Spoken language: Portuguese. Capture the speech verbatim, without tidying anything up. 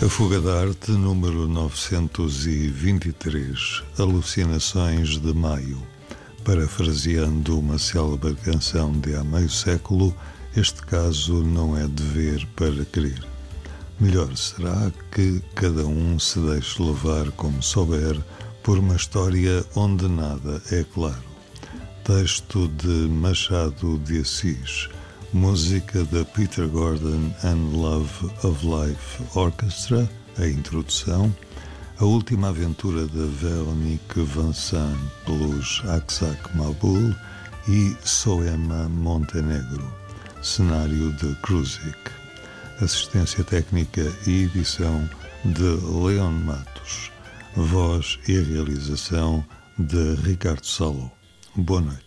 A Fuga da Arte, número novecentos e vinte e três, Alucinações de Maio. Parafraseando uma célebre canção de há meio século, este caso não é dever para crer. Melhor será que cada um se deixe levar como souber por uma história onde nada é claro. Texto de Machado de Assis, música da Peter Gordon and Love of Life Orchestra, a introdução, a última aventura de Véronique Vincent pelos Aksak Mabul e Soema Montenegro, cenário de Kruzik. Assistência técnica e edição de Leon Matos, voz e realização de Ricardo Salou. Boa noite.